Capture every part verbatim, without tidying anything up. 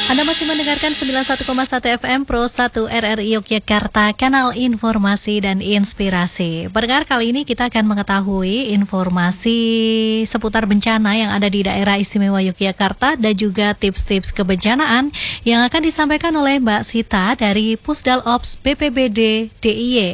Anda masih mendengarkan sembilan puluh satu koma satu F M Pro satu R R I Yogyakarta, kanal informasi dan inspirasi. Pendengar, kali ini kita akan mengetahui informasi seputar bencana yang ada di daerah istimewa Yogyakarta dan juga tips-tips kebencanaan yang akan disampaikan oleh Mbak Sita dari Pusdal Ops B P B D D I Y.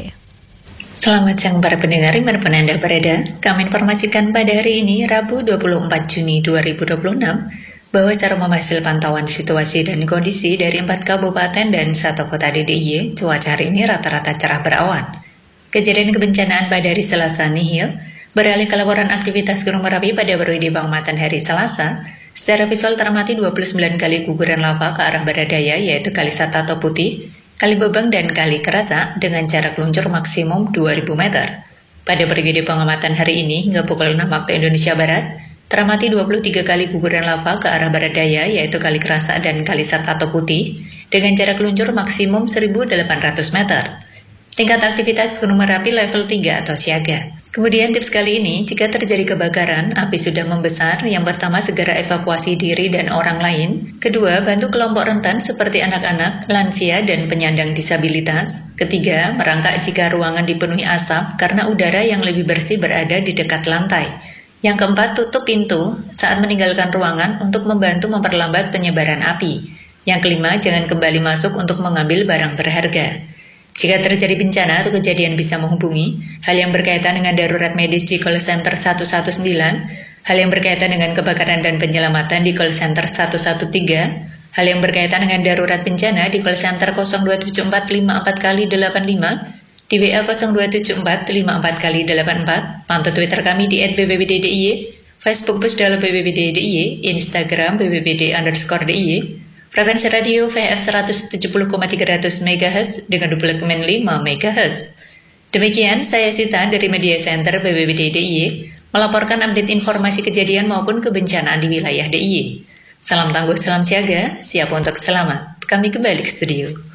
Selamat siang para pendengar dimanapun Anda berada. Kami informasikan pada hari ini Rabu dua puluh empat Juni dua ribu dua puluh enam bahwa cara menghasil pantauan situasi dan kondisi dari empat kabupaten dan satu kota D D I Y, cuaca hari ini rata-rata cerah berawan. Kejadian kebencanaan pada hari Selasa nihil, beralih ke laporan aktivitas Gunung Merapi pada baru di Bangmatan hari Selasa. Secara visual teramati dua puluh sembilan kali guguran lava ke arah barat daya, yaitu Kali Satato Putih, Kali Bebeng dan Kali Kerasa dengan jarak luncur maksimum dua ribu meter. Pada periode pengamatan hari ini hingga pukul enam waktu Indonesia Barat, teramati dua puluh tiga kali guguran lava ke arah barat daya, yaitu Kali Kerasa dan Kali Satato Putih dengan jarak luncur maksimum seribu delapan ratus meter. Tingkat aktivitas Gunung Merapi level tiga atau siaga. Kemudian tips kali ini, jika terjadi kebakaran, api sudah membesar, yang pertama segera evakuasi diri dan orang lain. Kedua, bantu kelompok rentan seperti anak-anak, lansia, dan penyandang disabilitas. Ketiga, merangkak jika ruangan dipenuhi asap karena udara yang lebih bersih berada di dekat lantai. Yang keempat, tutup pintu saat meninggalkan ruangan untuk membantu memperlambat penyebaran api. Yang kelima, jangan kembali masuk untuk mengambil barang berharga. Jika terjadi bencana atau kejadian bisa menghubungi hal yang berkaitan dengan darurat medis di call center satu satu sembilan, hal yang berkaitan dengan kebakaran dan penyelamatan di call center satu satu tiga, hal yang berkaitan dengan darurat bencana di call center nol dua tujuh empat lima empat kali delapan lima, di W A nol dua tujuh empat lima empat kali delapan empat, pantau Twitter kami di et b b b d d i y, Facebook Pusdal B B B D D I Y, Instagram B B B D underscore D I Y, frekuensi radio V F seratus tujuh puluh koma tiga ratus megahertz dengan duplemen lima megahertz. Demikian saya Sita dari Media Center B B B D D I Y melaporkan update informasi kejadian maupun kebencanaan di wilayah D I Y. Salam tangguh, salam siaga, siap untuk selamat. Kami kembali ke studio.